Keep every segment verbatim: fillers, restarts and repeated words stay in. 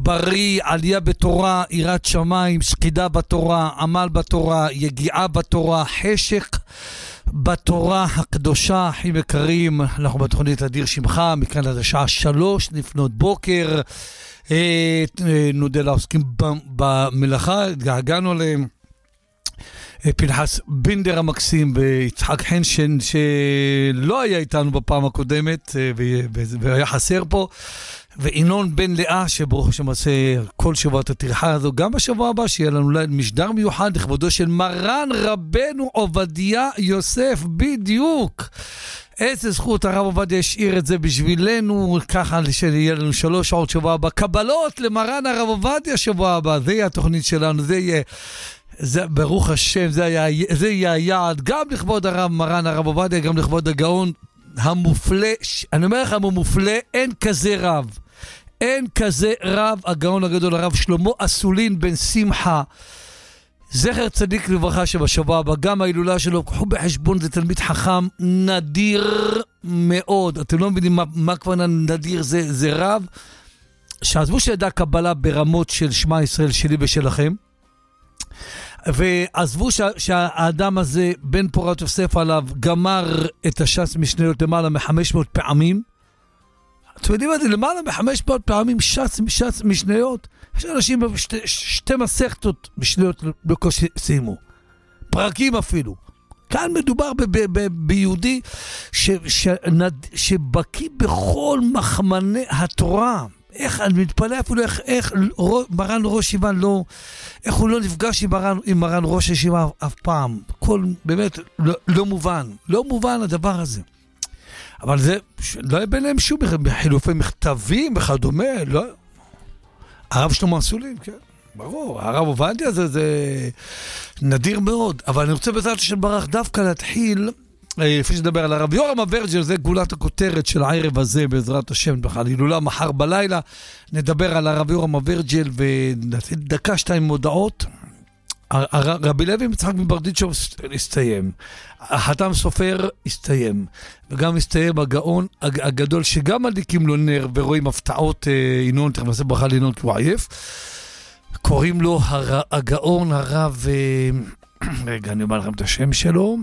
בריא, עלייה בתורה, יראת שמיים, שקידה בתורה, עמל בתורה, יגיעה בתורה, חשך בתורה הקדושה. אחים יקרים, אנחנו בתוכנית אדיר שמך, מכאן עד השעה שלוש לפנות בוקר. אה, נודה לעוסקים במלאכה, התגעגענו עליהם. פנחס בינדר המקסים ויצחק חנשן שלא היה איתנו בפעם הקודמת והיה חסר פה, ואינון בן לאה שברוך השם עושה כל שבועת הטרחה הזו. גם בשבוע הבא שיהיה לנו משדר מיוחד לכבודו של מרן רבנו עובדיה יוסף. בדיוק, איזה זכות, הרב עובדיה השאיר את זה בשבילנו, ככה שיהיה לנו שלוש שעות שבוע הבא, קבלות למרן הרב עובדיה שבוע הבא. זה יהיה התוכנית שלנו, זה יהיה, זה ברוך השם, זה יהיה, זה יהיה היעד, גם לכבוד הרב מרן הרב עובדיה, גם לכבוד הגאון המופלא. אני אומר לך, המופלא, אין כזה רב, אין כזה רב, הגאון הגדול הרב שלמה אסולין בן שמחה, זכר צדיק לברכה, שבשבוע הבא גם ההילולה שלו, קחו בחשבון, זה תלמיד חכם נדיר מאוד. אתם לא מבינים מה, מה כבר נדיר, זה, זה רב שעזבו שידע קבלה ברמות של שמע ישראל שלי ושלכם, ועזבו שה, שהאדם הזה בן פורת יוסף עליו גמר את הש"ס משניות למעלה מ-חמש מאות פעמים. אתם יודעים מה זה? למעלה מ-חמש מאות פעמים ש"ס, ש"ס משניות. יש אנשים בשתי, שתי מסכתות משניות בקושי סיימו, פרקים אפילו. כאן מדובר ב- ב- ב- ביהודי ש- ש- שבקי בכל מחמני התורה. איך, אני מתפלא אפילו איך, איך מרן ראש ישיבה לא, איך הוא לא נפגש עם מרן, עם מרן ראש ישיבה אף פעם. כל, באמת, לא, לא מובן. לא מובן הדבר הזה. אבל זה, לא היה ביניהם שום חילופי מכתבים וכדומה, לא. הרב שלמה אסולין, כן, ברור. הרב עובדיה זה, זה נדיר מאוד. אבל אני רוצה בעזרת השם ברך דווקא להתחיל, לפני שנדבר על הרב יורם אברג'ל, זה גולת הכותרת של הערב הזה בעזרת השם, בכלל הילולה מחר בלילה, נדבר על הרב יורם אברג'ל ונתן דקה שתיים מודעות. רבי לוי מצחק מברדיצ'וב הסתיים, החתם סופר הסתיים, וגם הסתיים הגאון הגדול שגם מדליקים לו נר ורואים הפתעות. אינון, תכף נעשה ברכה לאינון כי הוא עייף, קוראים לו הגאון הרב, רגע אני אומר לכם את השם שלו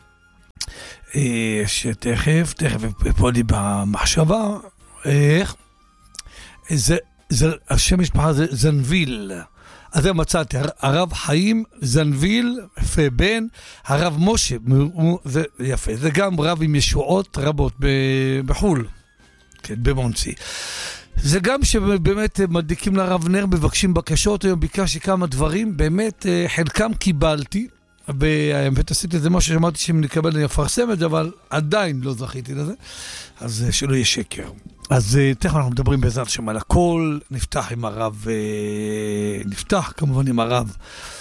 שתכף תכף פה לי במחשבה, איך זה, זה השם משפחה זה זנביל. אז זה מצאתי, הרב חיים זנביל בן הרב משה, זה יפה, זה גם רב עם ישועות רבות בחול, כן, במונצי. זה גם שבאמת מדליקים לרב נר, מבקשים בקשות. היום ביקשתי כמה דברים, באמת חלקם קיבלתי, ובאמת עשיתי את זה משהו שאמרתי שאם נקבל אני אפרסם את זה, אבל עדיין לא זכיתי לזה, אז שלא יהיה שקר. אז תכף אנחנו מדברים בעזרת השם על הכל. נפתח עם הרב, נפתח כמובן עם הרב,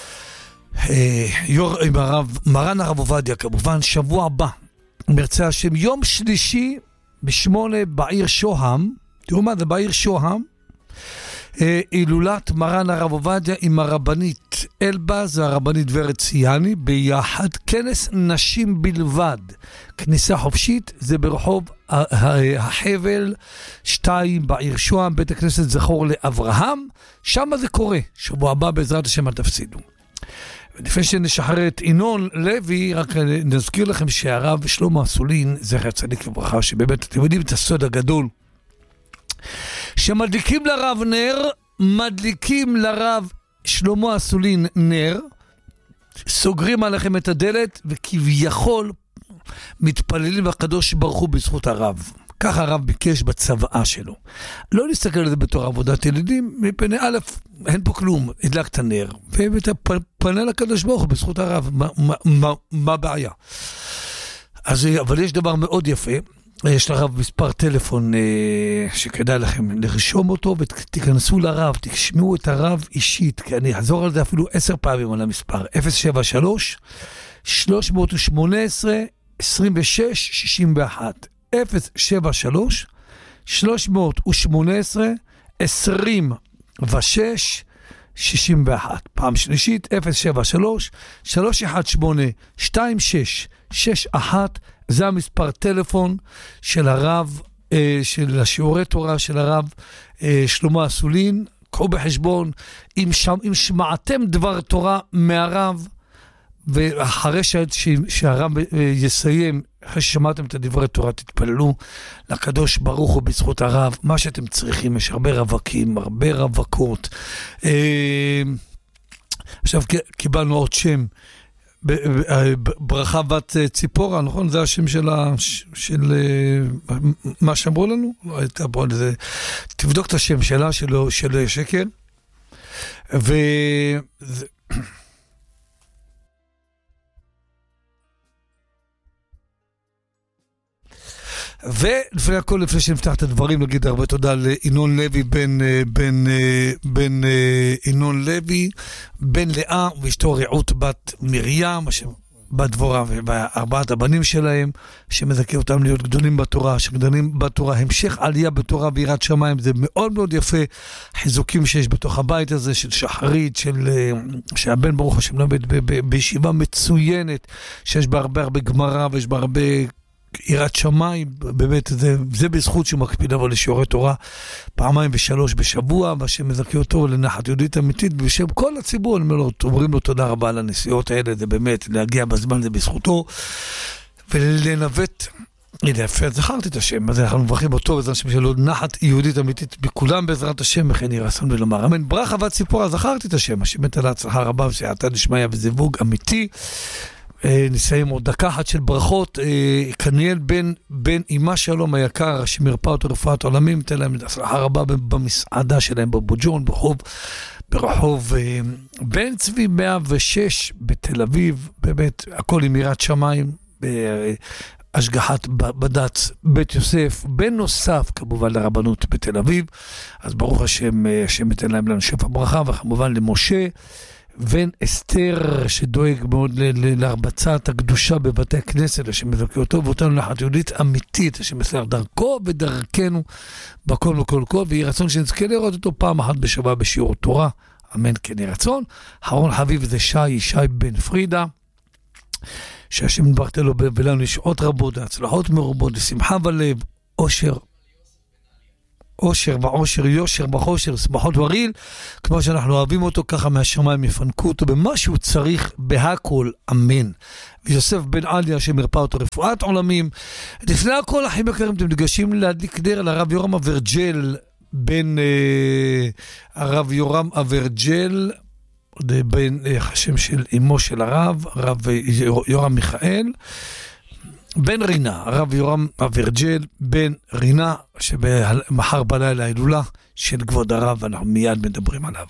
עם הרב מרן הרב עובדיה, כמובן שבוע הבא, מרצה השם, יום שלישי בשמונה בעיר שוהם. תראו מה זה בעיר שוהם, הילולת מרן הרב עובדיה עם הרבנית אלבז והרבנית ורד ציאני ביחד, כנס נשים בלבד, כניסה חופשית. זה ברחוב החבל שתיים בעיר שוהם, בית הכנסת זכור לאברהם, שם זה קורה. שבוע הבא בעזרת השם אל תפסידו. לפני שנשחרר את אינון לוי, רק נזכיר לכם שהרב שלמה אסולין זכר צדיק לברכה, שבאמת אתם יודעים את הסוד הגדול, שמדליקים לרב נר, מדליקים לרב שלמה אסולין נר, סוגרים עליכם את הדלת וכביכול מתפללים לקדוש ברוך הוא בזכות הרב. ככה הרב ביקש בצוואה שלו. לא להסתכל על זה בתור עבודת ילדים, מפני א', אין פה כלום, הדלק את הנר, ופנה לקדוש ברוך הוא בזכות הרב. מה, מה, מה, מה הבעיה? אז, אבל יש דבר מאוד יפה, יש לרב מספר טלפון אה, שכדאי לכם לרשום אותו, ותיכנסו לרב, תשמעו את הרב אישית, כי אני אחזור על זה אפילו עשר פעמים על המספר, אפס שבע שלוש שלוש שמונה עשרה עשרים ושש שישים ואחת, אפס שבע שלוש שלוש שמונה עשרה עשרים ושש שישים ואחת. פעם שלישית, אפס שבע שלוש שלוש אחת שמונה שתיים שש שש אחת, זה המספר טלפון של הרב, של השיעורי תורה של הרב שלמה אסולין. קחו בחשבון, אם, שם, אם שמעתם דבר תורה מהרב, ואחרי ש, ש, שהרב יסיים, אחרי ששמעתם את הדברי תורה, תתפללו לקדוש ברוך הוא בזכות הרב, מה שאתם צריכים, יש הרבה רווקים, הרבה רווקות. עכשיו קיבלנו עוד שם, ברכה בת ציפורה, נכון? זה השם של, של מה שאמרו לנו? תבדוק את השם שלה, של, של שקל. ו... ולפני הכל, לפני שנפתח את הדברים, נגיד הרבה תודה לאינון לוי, בן, בן, בן אינון לוי, בן לאה, ואשתו רעות בת מרים, בת דבורה, וארבעת הבנים שלהם, שמזכה אותם להיות גדולים בתורה, שגדולים בתורה, המשך עלייה בתורה ויראת שמיים, זה מאוד מאוד יפה, חיזוקים שיש בתוך הבית הזה, של שחרית, של, שהבן ברוך השם למד בישיבה מצוינת, שיש בה הרבה הרבה גמרא, ויש בה הרבה יראת שמיים, באמת, זה, זה בזכות שמקפיד אבל לשיעורי תורה פעמיים ושלוש בשבוע, והשם מזכה אותו לנחת יהודית אמיתית, ובשם כל הציבור, אומרים לו תודה רבה על הנסיעות האלה, זה באמת, להגיע בזמן זה בזכותו, ולנווט, הנה, יפה, זכרתי את השם, אז אנחנו מברכים אותו, וזה השם שלו, נחת יהודית אמיתית, בכולם בעזרת השם, וכן ירסון ולומר, אמן, ברכה בת ציפורה, זכרתי את השם, השם מת על ההצלחה רבה, ושעתה נשמע וזיווג אמיתי, נסיים עוד דקה אחת של ברכות. קניאל בן, בן אמא שלום היקר, שמרפא אותו רפואת עולמים, תן להם הצלחה רבה במסעדה שלהם בבוג'ון, ברחוב, ברחוב בן צבי מאה ושש בתל אביב, באמת הכל עם יראת שמיים, בהשגחת בד"ץ בית יוסף, בנוסף כמובן לרבנות בתל אביב, אז ברוך השם, השם ייתן להם לנו שפע ברכה, וכמובן למשה, בן אסתר שדואג מאוד להרבצת הקדושה בבתי הכנסת, שמזכה אותו ואותנו נחת יהודית אמיתית, שמסלח דרכו ודרכנו בכל וכל כל, ויהי רצון שנזכה לראות אותו פעם אחת בשבוע בשיעור תורה, אמן כן יהי רצון. אחרון חביב זה שי, שי בן פרידה, שהשם נברך לו ולנו יש עוד רבות, הצלחות מרובות, שמחה בלב, אושר, אושר ועושר, יושר בחושר, שמחות וריל, כמו שאנחנו אוהבים אותו, ככה מהשמיים יפנקו אותו במה שהוא צריך בהכל, אמן. ויוסף בן עליה שמרפא אותו רפואת עולמים. לפני הכל, אחים יקרים, אתם ניגשים להדליק נר לרב יורם אברג'ל, בן אה, הרב יורם אברג'ל, בן אה, השם של אמו של הרב, הרב יורם מיכאל, בן רינה, הרב יורם אברג'ל, בן רינה, שמחר בלילה ההילולה של כבוד הרב, אנחנו מיד מדברים עליו.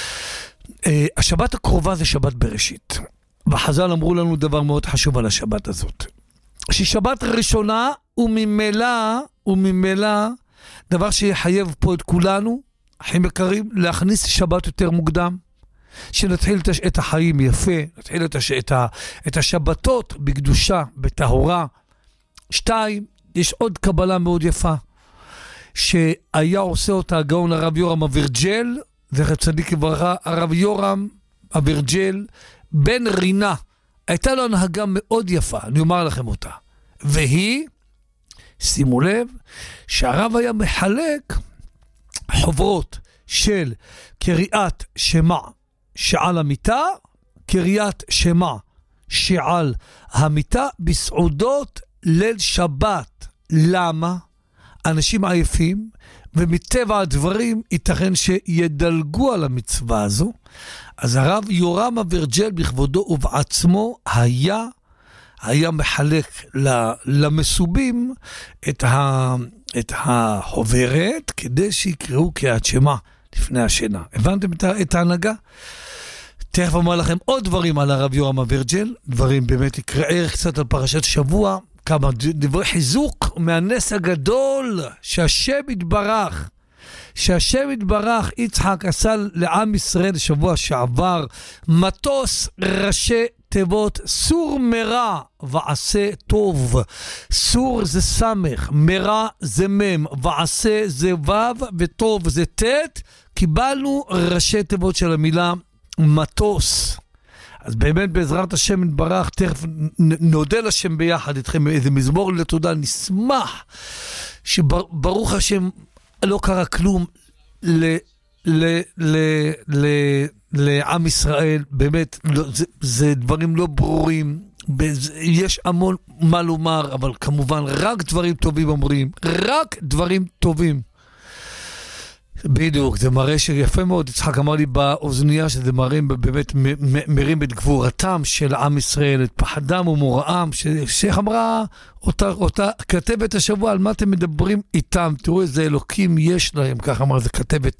השבת הקרובה זה שבת בראשית. בחז"ל אמרו לנו דבר מאוד חשוב על השבת הזאת. שהיא שבת ראשונה, וממילא, וממילא, דבר שיחייב פה את כולנו, אחים יקרים, להכניס שבת יותר מוקדם. שנתחיל את החיים יפה, נתחיל את, הש... את, ה... את השבתות בקדושה, בטהורה. שתיים, יש עוד קבלה מאוד יפה, שהיה עושה אותה הגאון הרב יורם אברג'ל, זכר צדיק לברכה, הרב יורם אברג'ל, בן רינה, הייתה לו הנהגה מאוד יפה, אני אומר לכם אותה, והיא, שימו לב, שהרב היה מחלק חוברות של קריאת שמע, שעל המיטה, קריאת שמע שעל המיטה בסעודות ליל שבת. למה? אנשים עייפים, ומטבע הדברים ייתכן שידלגו על המצווה הזו. אז הרב יורם אברג'ל בכבודו ובעצמו היה, היה מחלק למסובים את, ה, את החוברת, כדי שיקראו קריאת שמע לפני השינה. הבנתם את ההנהגה? תכף אומר לכם עוד דברים על הרב יורם אברג'ל, דברים באמת יקראי קצת על פרשת שבוע, כמה דברי חיזוק מהנס הגדול שהשם יתברך, שהשם יתברך יצחק עשה לעם ישראל שבוע שעבר, מטוס ראשי תיבות, סור מרע ועשה טוב. סור זה סמך, מרע זה מם, ועשה זה וו, וטוב זה תת. קיבלנו ראשי תיבות של המילה מטוס. אז באמת בעזרת השם יתברך, תכף נודה לשם ביחד איתכם איזה מזמור לתודה, נשמח שברוך השם לא קרה כלום ל, ל, ל, לעם ישראל, באמת, לא, זה, זה דברים לא ברורים, יש המון מה לומר, אבל כמובן רק דברים טובים אומרים, רק דברים טובים. בדיוק, זה מראה שיפה מאוד, יצחק אמר לי באוזניה שזה מראה באמת מרים את גבורתם של עם ישראל, את פחדם ומוראם, שאיך אמרה אותה, אותה כתבת השבוע, על מה אתם מדברים איתם, תראו איזה אלוקים יש להם, ככה אמרה, זה כתבת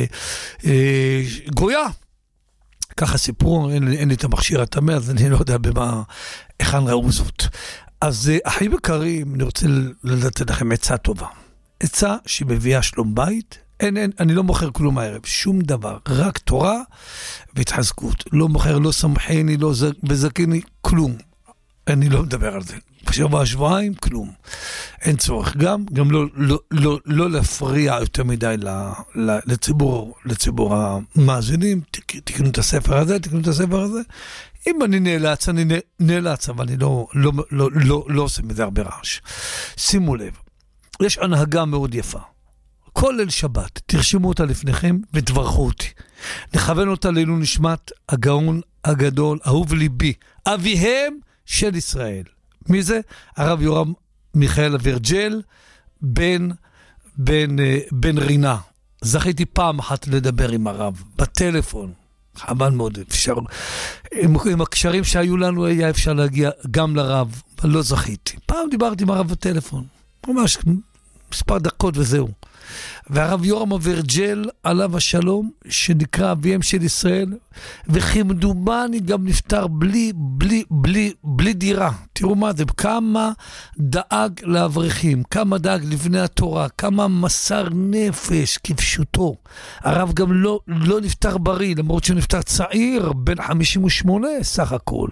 לגויה, ככה סיפרו, אין, אין לי את המכשיר התמה, אז אני לא יודע במה, איך ראו זאת. אז אחים יקרים, אני רוצה לתת לכם עצה טובה, עצה שמביאה שלום בית, אין, אין, אני לא מוכר כלום הערב, שום דבר, רק תורה והתחזקות. לא מוכר, לא סמכני, לא בזקיני, כלום. אני לא מדבר על זה. בשבוע, שבועיים, כלום. אין צורך. גם, גם לא, לא, לא, לא להפריע יותר מדי לציבור, לציבור המאזינים. תקנו את הספר הזה, תקנו את הספר הזה. אם אני נאלץ, אני נאלץ, אבל אני לא, לא, לא, לא, לא עושה מזה הרבה רעש. שימו לב, יש הנהגה מאוד יפה. כל ליל שבת, תרשמו אותה לפניכם ותברכו אותי. נכוון אותה לעילוי נשמת הגאון הגדול, אהוב ליבי, אביהם של ישראל. מי זה? הרב יורם מיכאל אברג'ל, בן, בן, בן רינה. זכיתי פעם אחת לדבר עם הרב, בטלפון. חבל מאוד, אפשר, עם, עם הקשרים שהיו לנו היה אפשר להגיע גם לרב, אבל לא זכיתי. פעם דיברתי עם הרב בטלפון, ממש מספר דקות וזהו. והרב יורם אברג'ל עליו השלום, שנקרא אביהם של ישראל, וכמדומני גם נפטר בלי, בלי, בלי, בלי דירה. תראו מה זה, כמה דאג לאברכים, כמה דאג לבני התורה, כמה מסר נפש כפשוטו. הרב גם לא, לא נפטר בריא, למרות שהוא נפטר צעיר, בן חמישים ושמונה סך הכל.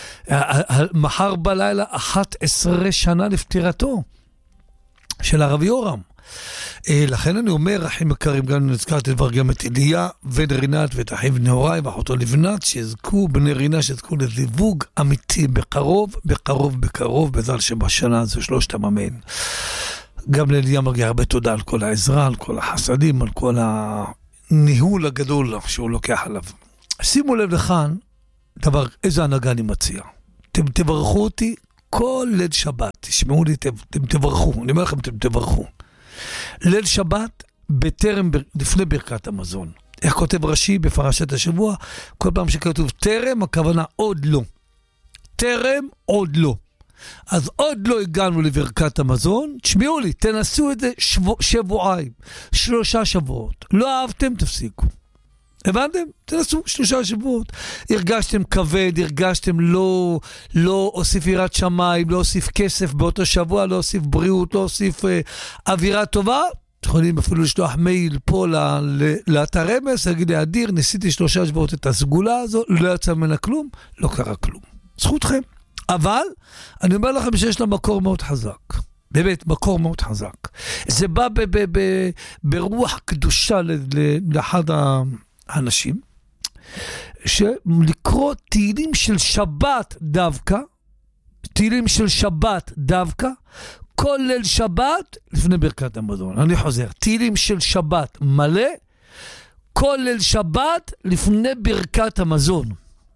מחר בלילה, אחת עשרה שנה לפטירתו של הרב יורם. לכן אני אומר, אחים יקרים, גם נזכרתי דבר גם את אליה ונרינת ואת אחיו נהוראי ואחותו לבנת, שיזכו בני רינה, שיזכו לזיווג אמיתי בקרוב, בקרוב, בקרוב, בעזרת שבשנה הזו שלושת אמן. גם לאליה מגיע הרבה תודה על כל העזרה, על כל החסדים, על כל הניהול הגדול שהוא לוקח עליו. שימו לב לכאן, דבר, איזה הנהגה אני מציע. אתם תברכו אותי כל ליל שבת, תשמעו לי, אתם תברכו, אני אומר לכם, אתם תברכו. ליל שבת בטרם, לפני ברכת המזון. איך כותב רש"י בפרשת השבוע? כל פעם שכתוב טרם, הכוונה עוד לא. טרם, עוד לא. אז עוד לא הגענו לברכת המזון, תשמעו לי, תנסו את זה שבוע, שבועיים, שלושה שבועות. לא אהבתם, תפסיקו. הבנתם? תנסו שלושה שבועות. הרגשתם כבד, הרגשתם לא, לא אוסיף יראת שמיים, לא אוסיף כסף באותו שבוע, לא אוסיף בריאות, לא אוסיף אה, אווירה טובה. יכולים אפילו לשלוח מייל פה לאתר אמס, להגיד לי, אדיר, ניסיתי שלושה שבועות את הסגולה הזו, לא יצא ממנה כלום, לא קרה כלום. זכותכם. אבל אני אומר לכם שיש לה מקור מאוד חזק. באמת, מקור מאוד חזק. זה בא ב- ב- ב- ברוח קדושה לאחד ה... האנשים, שלקרוא תהילים של שבת דווקא, תהילים של שבת דווקא, כל ליל שבת לפני ברכת המזון. אני חוזר, תהילים של שבת מלא, כל ליל שבת לפני ברכת המזון.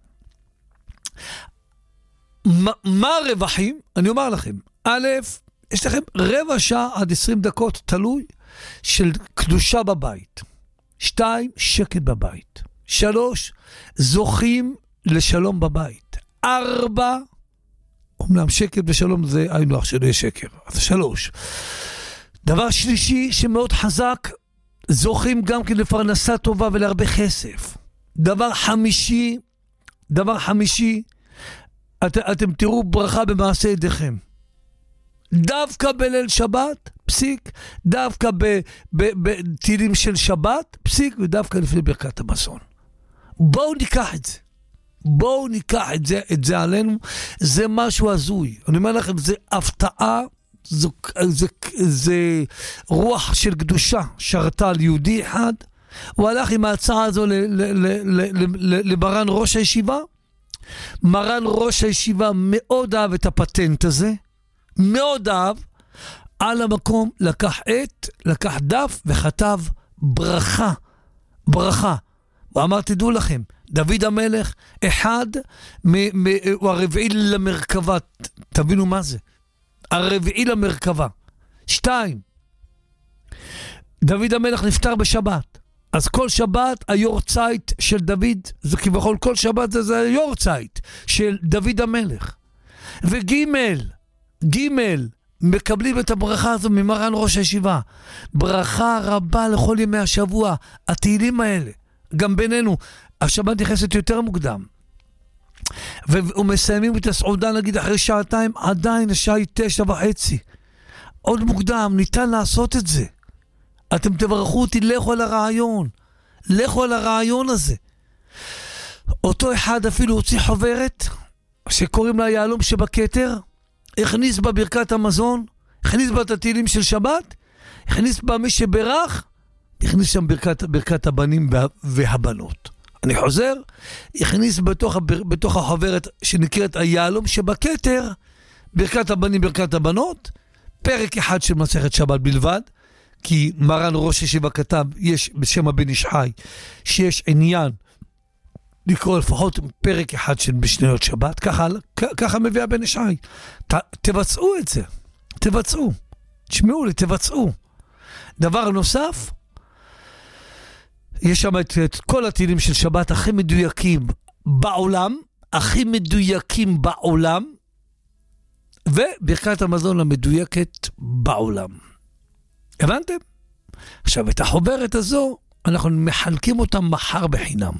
מה, מה הרווחים? אני אומר לכם, א', יש לכם רבע שעה עד עשרים דקות, תלוי, של קדושה בבית. שתיים, שקט בבית. שלוש, זוכים לשלום בבית. ארבע, אומנם שקט ושלום זה היינו אח שלא יהיה שקר. אז שלוש. דבר שלישי שמאוד חזק, זוכים גם כן לפרנסה טובה ולהרבה כסף. דבר חמישי, דבר חמישי, את, אתם תראו ברכה במעשה ידיכם. דווקא בליל שבת, פסיק, דווקא בתהילים של שבת, פסיק, ודווקא לפני ברכת המזון. בואו ניקח את זה. בואו ניקח את זה, את זה עלינו. זה משהו הזוי. אני אומר לכם, זה הפתעה, זה, זה, זה רוח של קדושה שרתה על יהודי אחד. הוא הלך עם ההצעה הזו למרן ראש הישיבה. מרן ראש הישיבה מאוד אהב את הפטנט הזה. מאוד אהב. על המקום לקח עת, לקח דף וכתב ברכה. ברכה. ואמר, תדעו לכם, דוד המלך, אחד, מ- מ- הוא הרביעי למרכבה. תבינו מה זה. הרביעי למרכבה. שתיים, דוד המלך נפטר בשבת. אז כל שבת היורצייט של דוד, זה כביכול כל שבת זה, זה היורצייט של דוד המלך. וגימל, גימל, מקבלים את הברכה הזו ממרן ראש הישיבה. ברכה רבה לכל ימי השבוע, התהילים האלה. גם בינינו, השבת נכנסת יותר מוקדם. ומסיימים את הסעודה נגיד אחרי שעתיים, עדיין השעה היא תשע וחצי. עוד מוקדם, ניתן לעשות את זה. אתם תברכו אותי, לכו על הרעיון. לכו על הרעיון הזה. אותו אחד אפילו הוציא חוברת, שקוראים לה יהלום שבכתר, הכניס בה ברכת המזון, הכניס בה את התהילים של שבת, הכניס בה מי שברך, הכניס שם ברכת, ברכת הבנים והבנות. אני חוזר, הכניס בתוך, בתוך החוברת שנקראת היהלום שבכתר, ברכת הבנים, ברכת הבנות, פרק אחד של מסכת שבת בלבד, כי מרן ראש ישיבה כתב, יש בשם הבן איש חי, שיש עניין לקרוא לפחות פרק אחד של משניות שבת, ככה, ככה מביא הבן איש חי. ת, תבצעו את זה, תבצעו, תשמעו לי, תבצעו. דבר נוסף, יש שם את, את כל התהילים של שבת הכי מדויקים בעולם, הכי מדויקים בעולם, וברכת המזון המדויקת בעולם. הבנתם? עכשיו, את החוברת הזו, אנחנו מחלקים אותה מחר בחינם.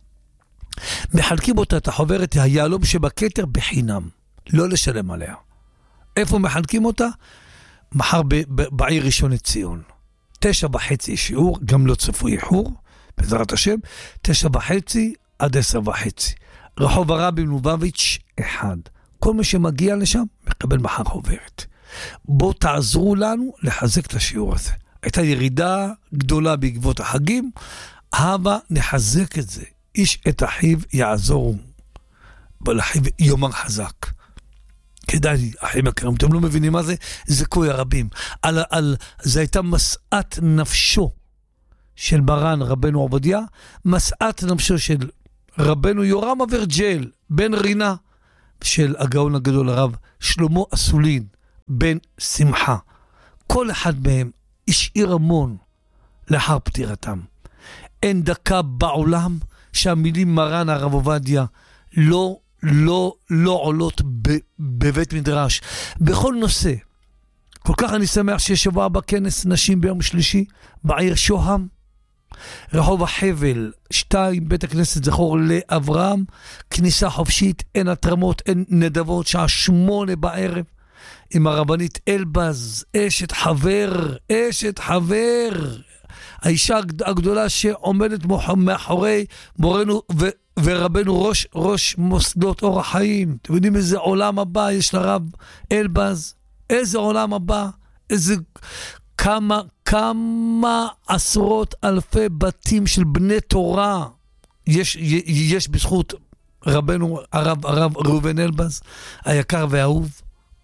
מחלקים אותה, את החוברת, היהלום שבכתר בחינם. לא לשלם עליה. איפה מחלקים אותה? מחר ב- ב- בעיר ראשון לציון. תשע וחצי שיעור, גם לא צפוי איחור, בעזרת השם, תשע וחצי עד עשר וחצי. רחוב הרבי מלובביץ' אחד. כל מי שמגיע לשם, מקבל מחר חוברת. בואו תעזרו לנו לחזק את השיעור הזה. הייתה ירידה גדולה בעקבות החגים, הבה נחזק את זה. איש את אחיו יעזור, ולאחיו יאמר חזק. כדאי לי, אחים יקרים, אתם לא מבינים מה זה? זכוי הרבים. על, על, זה הייתה מסעת נפשו של מרן רבנו עובדיה, מסעת נפשו של רבנו יורם אברג'ל, בן רינה, של הגאון הגדול הרב שלמה אסולין, בן שמחה. כל אחד מהם השאיר המון לאחר פטירתם. אין דקה בעולם שהמילים מרן הרב עובדיה לא, לא, לא עולות ב, בבית מדרש. בכל נושא. כל כך אני שמח שיש שבוע בכנס נשים ביום שלישי בעיר שוהם. רחוב החבל, שתיים, בית הכנסת זכור לאברהם, כניסה חופשית, אין התרמות, אין נדבות, שעה שמונה בערב, עם הרבנית אלבז, אשת חבר, אשת חבר, האישה הגדולה שעומדת מאחורי מורנו ו- ורבנו ראש, ראש מוסדות אור החיים. אתם יודעים איזה עולם הבא יש לרב אלבז? איזה עולם הבא? איזה... כמה, כמה עשרות אלפי בתים של בני תורה יש, יש בזכות רבנו הרב, הרב ראובן אלבז, היקר והאהוב.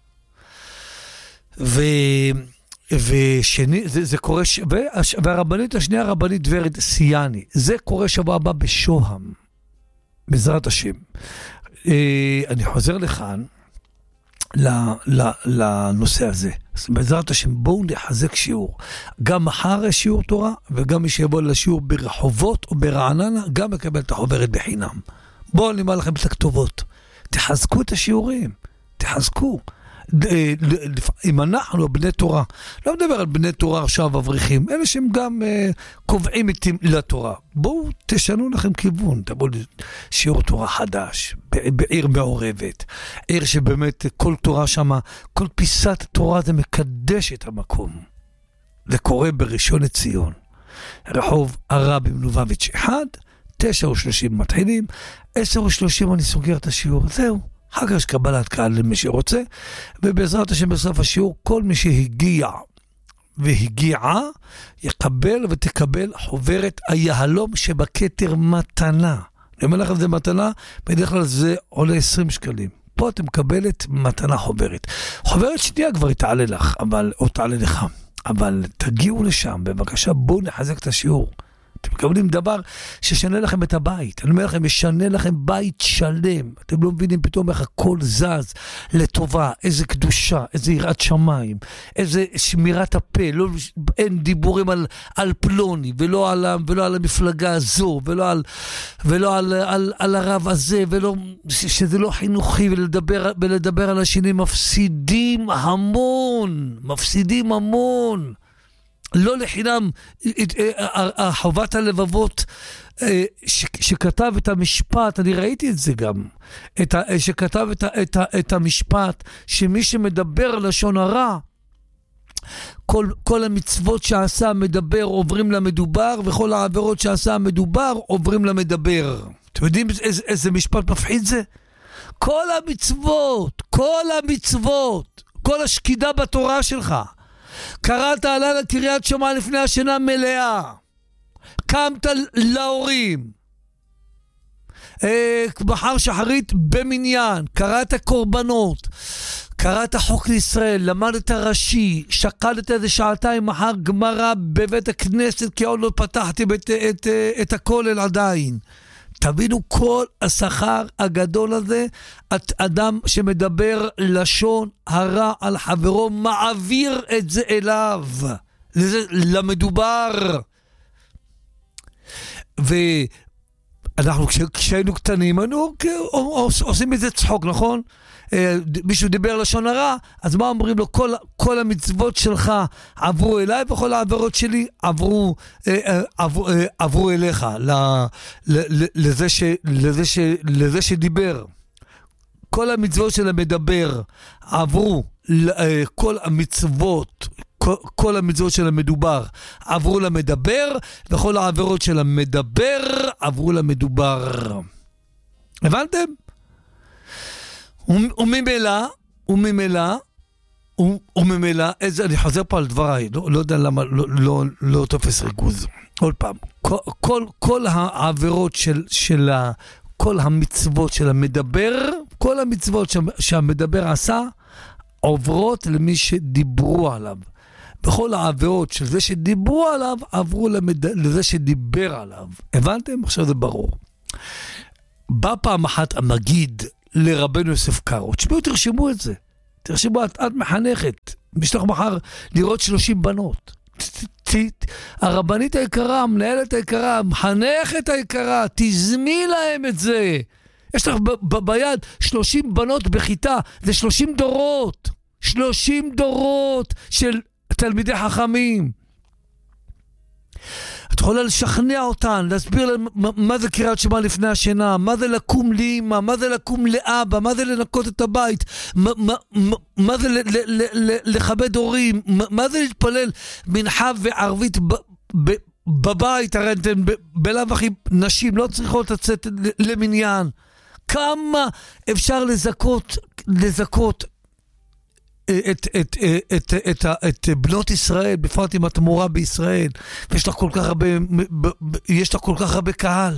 ו, ושני, זה, זה קורה, ש, והרבנית השנייה, הרבנית ורד סיאני, זה קורה שבוע הבא בשוהם, בעזרת השם. אני חוזר לכאן, לנושא הזה. בעזרת השם, בואו נחזק שיעור. גם מחר יש שיעור תורה, וגם מי שיבוא לשיעור ברחובות או ברעננה, גם מקבל את החוברת בחינם. בואו נאמר לכם את הכתובות. תחזקו את השיעורים. תחזקו. אם אנחנו בני תורה, לא מדבר על בני תורה עכשיו אברכים, אלה שהם גם uh, קובעים איתי לתורה. בואו תשנו לכם כיוון, תבואו שיעור תורה חדש, בעיר מעורבת, עיר שבאמת כל תורה שמה, כל פיסת תורה זה מקדש את המקום. זה קורה בראשון לציון. רחוב הרבי מלובביץ' אחד, תשע ושלושים מתחילים, עשר ושלושים אני סוגר את השיעור, זהו. אחר כך יש קבלת קהל למי שרוצה, ובעזרת השם בסוף השיעור, כל מי שהגיע והגיעה, יקבל ותקבל חוברת היהלום שבכתר מתנה. אני אומר לכם, זה מתנה, בדרך כלל זה עולה עשרים שקלים. פה אתם מקבלת מתנה חוברת. חוברת שנייה כבר תעלה לך, אבל, או תעלה לך, אבל תגיעו לשם, בבקשה, בואו נחזק את השיעור. אתם מקבלים דבר ששנה לכם את הבית. אני אומר לכם, ישנה לכם בית שלם. אתם לא מבינים פתאום איך הכל זז לטובה, איזה קדושה, איזה יראת שמיים, איזה שמירת הפה. לא, אין דיבורים על, על פלוני, ולא על, ולא על המפלגה הזו, ולא על, ולא על, על, על הרב הזה, ולא, שזה לא חינוכי, ולדבר, ולדבר על השני. מפסידים המון, מפסידים המון. לא לחינם, חובת הלבבות שכתב את המשפט, אני ראיתי את זה גם, שכתב את המשפט, שמי שמדבר לשון הרע, כל, כל המצוות שעשה מדבר עוברים למדובר, וכל העבירות שעשה מדובר עוברים למדבר. אתם יודעים איזה, איזה משפט מפחיד זה? כל המצוות, כל המצוות, כל השקידה בתורה שלך, קראת עלה לקריאת שמע לפני השינה מלאה, קמת להורים, אה, מחר שחרית במניין, קראת קורבנות, קראת חוק לישראל, למדת רש"י, שקלת איזה שעתיים מחר גמרא בבית הכנסת, כי עוד לא פתחתי את, את, את הכולל עדיין. תבינו, כל השכר הגדול הזה, אדם שמדבר לשון הרע על חברו, מעביר את זה אליו, לזה, למדובר. ואנחנו כשהיינו קטנים, אנו עושים את זה צחוק, נכון? מישהו דיבר לשון הרע, אז מה אומרים לו? כל, כל המצוות שלך עברו אליי, וכל העבירות שלי עברו, עברו, עברו אליך, לזה, ש, לזה, ש, לזה שדיבר. כל המצוות של המדבר עברו, כל המצוות, כל, כל המצוות של המדובר עברו למדבר, וכל העבירות של המדבר עברו למדובר. הבנתם? וממילא, וממילא, וממילא, איזה, אני חוזר פה על דבריי, לא, לא יודע למה, לא, לא, לא תופס ריכוז. עוד פעם, כל, כל, כל העבירות של, של ה, כל המצוות של המדבר, כל המצוות שהמדבר עשה, עוברות למי שדיברו עליו. בכל העבירות של זה שדיברו עליו, עברו למד... לזה שדיבר עליו. הבנתם? עכשיו זה ברור. בא פעם אחת המגיד, לרבנו יוסף קארו, תשמעו, תרשמו את זה, תרשמו, את, את מחנכת, משלח מחר לראות שלושים בנות, הרבנית היקרה, המנהלת היקרה, המחנכת היקרה, תזמי להם את זה. יש לך ב- ב- ביד שלושים בנות בכיתה, זה שלושים דורות, שלושים דורות של תלמידי חכמים. את יכולה לשכנע אותן, להסביר להם מה זה קריאת שמע לפני השינה, מה זה לקום לאמא, מה זה לקום לאבא, מה זה לנקות את הבית, מה, מה, מה זה ל, ל, ל, לכבד הורים, מה, מה זה להתפלל מנחה וערבית ב, ב, בבית. הרי אתן בלאו הכי נשים לא צריכות לצאת למניין. כמה אפשר לזכות, לזכות את, את, את, את, את, את בנות ישראל, בפרט עם התמורה בישראל, ויש לך כל כך הרבה, יש לך כל כך הרבה קהל.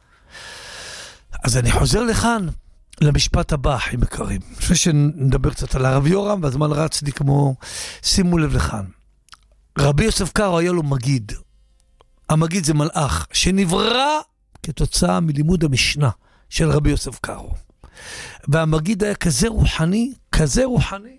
אז אני חוזר לכאן, למשפט הבא, אחים יקרים. לפני שנדבר קצת על הרב יורם, והזמן רץ לי כמו, שימו לב לכאן. רבי יוסף קארו היה לו מגיד. המגיד זה מלאך, שנברא כתוצאה מלימוד המשנה של רבי יוסף קארו. והמגיד היה כזה רוחני, כזה רוחני,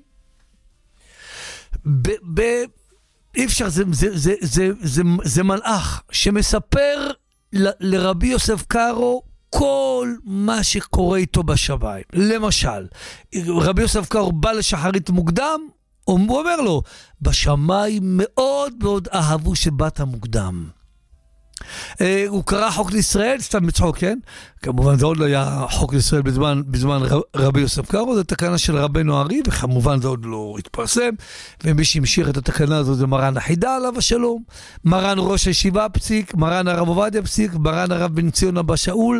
ב, ב, אי אפשר, זה, זה, זה, זה, זה, זה מלאך שמספר ל, לרבי יוסף קארו כל מה שקורה איתו בשמיים. למשל, רבי יוסף קארו בא לשחרית מוקדם, הוא אומר לו, בשמיים מאוד מאוד אהבו שבאת מוקדם. הוא קרא חוק לישראל, סתם מצחוק, כן? כמובן זה עוד לא היה חוק לישראל בזמן, בזמן רבי יוסף קארו, זה תקנה של רבנו ארי, וכמובן זה עוד לא התפרסם, ומי שהמשיך את התקנה הזו זה מרן החידה עליו השלום, מרן ראש הישיבה פסיק, מרן הרב עובדיה פסיק, מרן הרב בן ציון אבא שאול,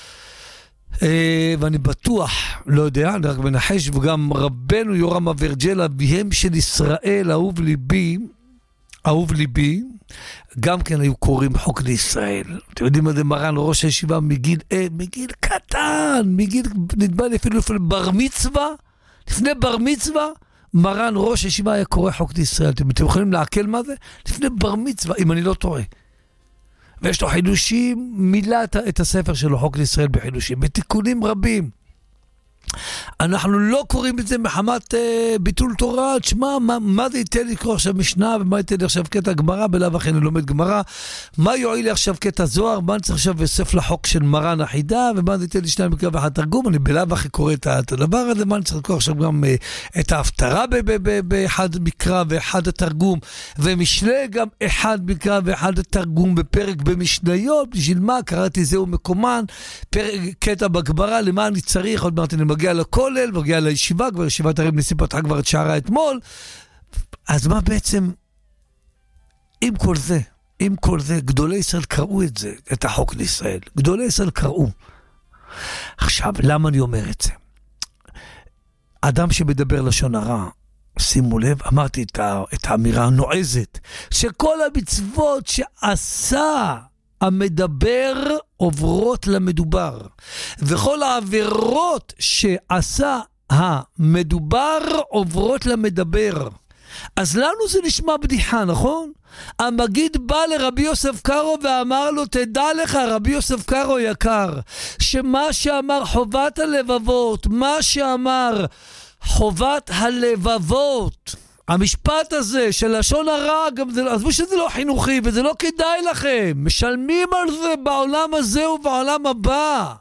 ואני בטוח, לא יודע, אני רק מנחש, וגם רבנו יורם אברג'ל, אביהם של ישראל, אהוב ליבי, אהוב ליבי, גם כן היו קוראים חוק לישראל. אתם יודעים מה זה מרן ראש הישיבה מגיל, אה, מגיל קטן, מגיל, נדמה לי אפילו לפני בר מצווה, לפני בר מצווה, מרן ראש הישיבה היה קורא חוק לישראל. אתם, אתם יכולים להקל מה זה? לפני בר מצווה, אם אני לא טועה. ויש לו חידושים, מילא את הספר שלו, חוק לישראל בחידושים, בתיקונים רבים. אנחנו לא קוראים את זה מחמת אה, ביטול תורה, תשמע, מה, מה זה ייתן לי לקרוא עכשיו משנה, ומה ייתן לי עכשיו קטע גמרא, בלאו הכי אני לומד גמרא, מה יועיל לי עכשיו קטע זוהר, מה אני צריך עכשיו יוסף לחוק של מרן החידה, ומה זה ייתן לי שניים מקרא ואחד תרגום, אני בלאו הכי קורא את, את הדבר הזה, מה אני צריך לקרוא עכשיו גם אה, את ההפטרה באחד מקרא ואחד התרגום, ומשנה גם אחד מקרא ואחד התרגום בפרק במשניות, בשביל מה? קראתי זהו מקומן, פרק, קטע בגמרא, למה אני צריך, עוד מעט אני מגיע לכולל, מגיע לישיבה, כבר ישיבת הרים ניסים פתחה כבר את שערה אתמול. אז מה בעצם, עם כל זה, עם כל זה, גדולי ישראל קראו את זה, את החוק לישראל. גדולי ישראל קראו. עכשיו, למה אני אומר את זה? אדם שמדבר לשון הרע, שימו לב, אמרתי את, ה, את האמירה הנועזת, שכל המצוות שעשה המדבר עוברות למדובר, וכל העבירות שעשה המדובר עוברות למדבר. אז לנו זה נשמע בדיחה, נכון? המגיד בא לרבי יוסף קארו ואמר לו, תדע לך רבי יוסף קארו יקר, שמה שאמר חובת הלבבות, מה שאמר חובת הלבבות, המשפט הזה של לשון הרע, גם זה, עזבו שזה לא חינוכי וזה לא כדאי לכם, משלמים על זה בעולם הזה ובעולם הבא.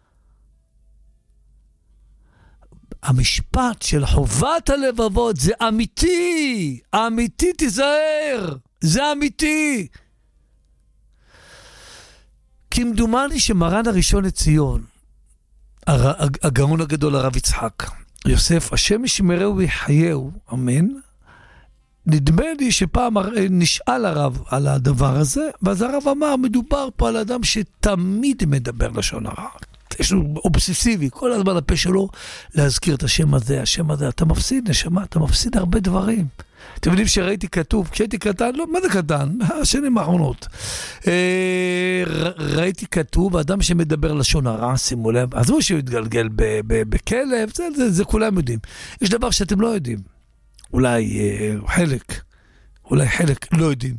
המשפט של חובת הלבבות זה אמיתי, אמיתי, תיזהר, זה אמיתי. כמדומני שמרן הראשון לציון, הגאון הגדול הרב יצחק יוסף, השם ישמרהו ויחייהו, אמן. נדמה לי שפעם נשאל הרב על הדבר הזה, ואז הרב אמר, מדובר פה על אדם שתמיד מדבר לשון הרע. יש לו אובססיבי, כל הזמן הפה שלו להזכיר את השם הזה, השם הזה. אתה מפסיד, נשמה, אתה מפסיד הרבה דברים. אתם יודעים שראיתי כתוב, כשהייתי קטן, לא, מה זה קטן? השנים האחרונות. ראיתי כתוב, אדם שמדבר לשון הרע, שימו לב, אז הוא שהוא יתגלגל בכלב, זה, זה, זה כולם יודעים. יש דבר שאתם לא יודעים. אולי חלק, אולי חלק לא יודעים.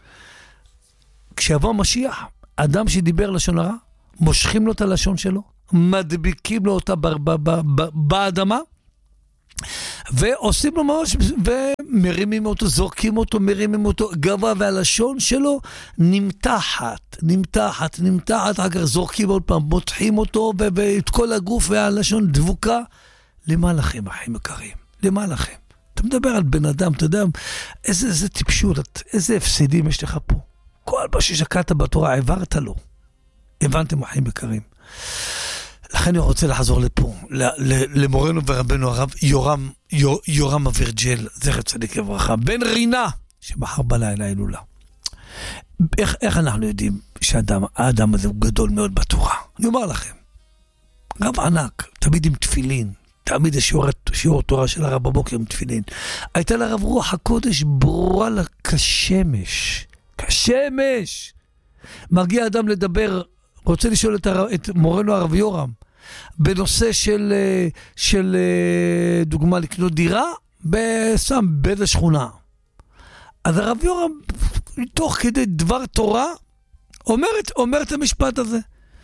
כשיבוא משיח, אדם שדיבר לשון הרע, מושכים לו את הלשון שלו, מדביקים לו אותה באדמה, ועושים לו ממש, ומרימים אותו, זורקים אותו, מרימים אותו גבוה, והלשון שלו נמתחת, נמתחת, נמתחת, אחר כך זורקים עוד פעם, מותחים אותו, ואת כל הגוף והלשון דבוקה. למה לכם, אחים יקרים? למה לכם? אתה מדבר על בן אדם, אתה יודע, איזה, איזה טיפשות, איזה הפסדים יש לך פה. כל מה ששקעת בתורה, העברת לו. הבנתם, אחים יקרים? לכן אני רוצה לחזור לפה, למורנו ורבנו הרב יורם, יורם אבירג'ל, זכר צדיק לברכה, בן רינה, שמחר בלילה הילולה. איך, איך אנחנו יודעים שהאדם, האדם הזה הוא גדול מאוד בתורה? אני אומר לכם, רב ענק, תמיד עם תפילין, תמיד השיעור, שיעור תורה של הרב בבוקר עם תפילין. הייתה לרב רוח הקודש ברורה לה כשמש, כשמש. מגיע אדם לדבר, רוצה לשאול את, הר... את מורנו הרב יורם, בנושא של, של דוגמה לקנות דירה, בסם באיזה שכונה. אז הרב יורם, תוך כדי דבר תורה, אומר את, אומר את המשפט הזה.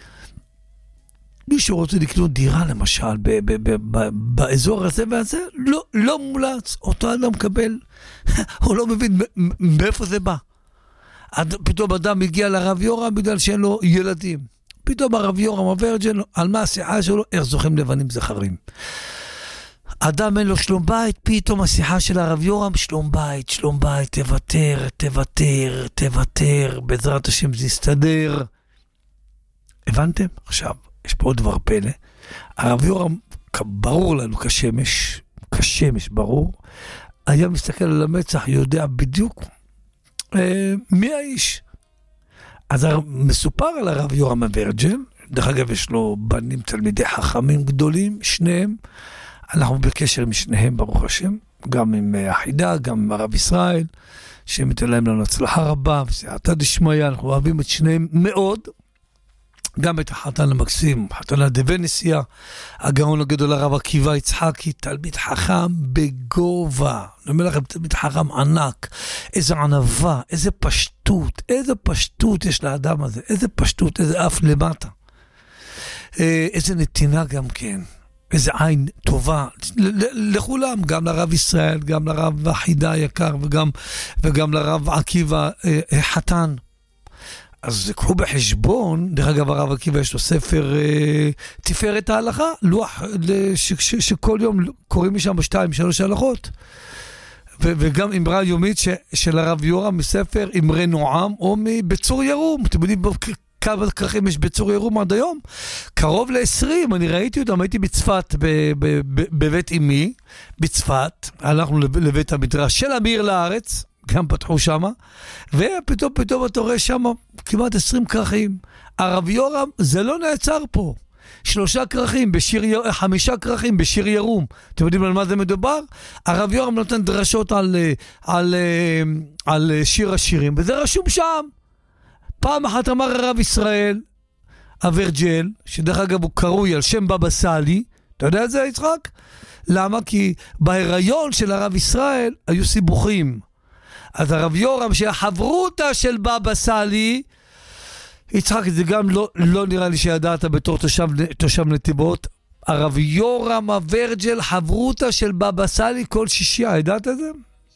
מישהו רוצה לקנות דירה למשל, ב, ב, ב, ב, באזור הזה והזה, לא, לא מולץ, אותו אדם מקבל, הוא לא מבין מאיפה זה בא. פתאום אדם הגיע לרב יורם בגלל שאין לו ילדים. פתאום הרב יורם אבירג'ל, על מה השיחה שלו? איך זוכים לבנים זכרים. אדם אין לו שלום בית, פתאום השיחה של הרב יורם, שלום בית, שלום בית, תוותר, תוותר, תוותר, בעזרת השם זה יסתדר. הבנתם? עכשיו, יש פה עוד דבר פלא. הרב יורם, ברור לנו כשמש, כשמש ברור, היה מסתכל על המצח, יודע בדיוק אה, מי האיש. אז מסופר על הרב יורם אבירג'ל, דרך אגב יש לו בנים תלמידי חכמים גדולים, שניהם, אנחנו בקשר עם שניהם ברוך השם, גם עם החידה, גם עם הרב ישראל, שמתן להם לנו הצלחה רבה, וסייעתא דשמיא, אנחנו אוהבים את שניהם מאוד, גם את החתן המקסים, חתן הדבניסיה, הגאון הגדול הרב עקיבא יצחקי, תלמיד חכם בגובה, אני אומר לכם, תלמיד חכם ענק, איזה ענווה, איזה פשטות, איזה פשטות יש לאדם הזה, איזה פשטות, איזה אף למטה, איזה נתינה גם כן, איזה עין טובה, לכולם, גם לרב ישראל, גם לרב החידה היקר, וגם, וגם לרב עקיבא חתן. אז קחו בחשבון, דרך אגב הרב עקיבא יש לו ספר אה, תפארת ההלכה, לוח ש, ש, שכל יום קוראים משם בשתיים, שלוש הלכות, ו, וגם אמרה יומית ש, של הרב יורם מספר אמרי נועם, או מבצור ירום, אתם יודעים כמה כרכים יש בצור ירום עד היום? קרוב ל-עשרים, אני ראיתי אותם, הייתי בצפת, ב, ב, ב, בבית אמי, בצפת, הלכנו לבית המדרש של אמיר לארץ, גם פתחו שמה, ופתאום פתאום אתה רואה שמה כמעט עשרים כרכים. הרב יורם, זה לא נעצר פה. שלושה כרכים בשיר ירום, חמישה כרכים בשיר ירום. אתם יודעים על מה זה מדובר? הרב יורם נותן דרשות על, על, על שיר השירים, וזה רשום שם. פעם אחת אמר הרב ישראל, אברג'ל, שדרך אגב הוא קרוי על שם בבא סאלי, אתה יודע את זה יצחק? למה? כי בהיריון של הרב ישראל היו סיבוכים. אז הרב יורם שהחברותה של בבא סאלי, יצחק, זה גם לא, לא נראה לי שידעת בתור תושב, תושב נתיבות, הרב יורם אברג'ל, חברותה של בבא סאלי כל שישייה, ידעת את זה?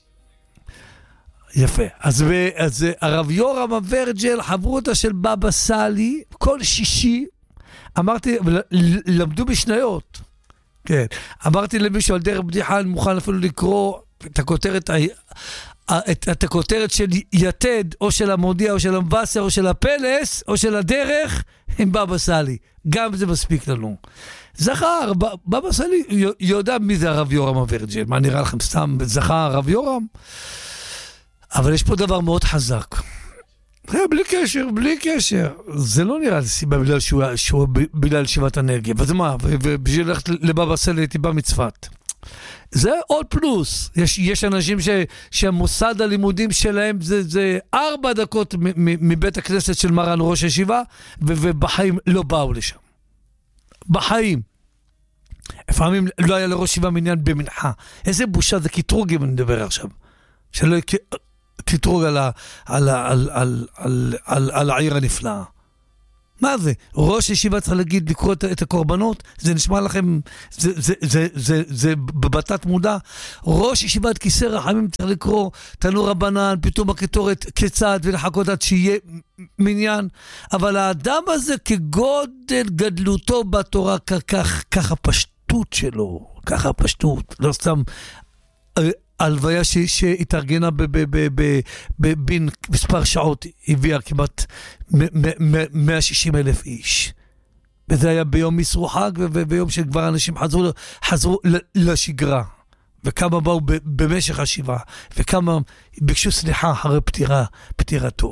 יפה. אז, אז הרב יורם אברג'ל, חברותה של בבא סאלי, כל שישי, אמרתי, למדו בשניות. כן. אמרתי למישהו על דרך בדיחה, אני מוכן אפילו לקרוא את הכותרת, את, את הכותרת של יתד, או של המודיע, או של המבשר, או של הפלס, או של הדרך, עם בבא סאלי. גם זה מספיק לנו. זכר, בבא סאלי יודע מי זה הרב יורם אברג'ל. מה נראה לכם סתם זכר הרב יורם? אבל יש פה דבר מאוד חזק. בלי קשר, בלי קשר. זה לא נראה סיבה בגלל שהוא, שהוא בגלל ישיבת הנגב. אז מה? ובשביל ללכת לבבא סאלי הייתי בא מצפת. זה עוד פלוס. יש, יש אנשים ש, שהמוסד הלימודים שלהם זה, זה ארבע דקות מ, מ, מבית הכנסת של מרן ראש הישיבה, ו, ובחיים לא באו לשם. בחיים. לפעמים לא היה לראש ישיבה מניין במנחה. איזה בושה, זה קטרוג אם אני מדבר עכשיו. שלא קטרוג על, ה, על, ה, על, על, על, על, על העיר הנפלאה. מה זה? ראש ישיבה צריך להגיד, לקרוא את, את הקורבנות? זה נשמע לכם, זה, זה, זה, זה, זה בבתת מודע. ראש ישיבת כיסא רחמים צריך לקרוא תנו רבנן, פתאום הקטורת כיצד, ולחכות עד שיהיה מניין. אבל האדם הזה כגודל גדלותו בתורה, כך, ככה פשטות שלו, ככה פשטות, לא סתם הלוויה ש, שהתארגנה בין מספר שעות, הביאה כמעט מאה ושישים אלף איש. וזה היה ביום מסרו חג, וביום שכבר אנשים חזרו, חזרו לשגרה. וכמה באו במשך השבעה, וכמה ביקשו סליחה אחרי פטירה, פטירתו.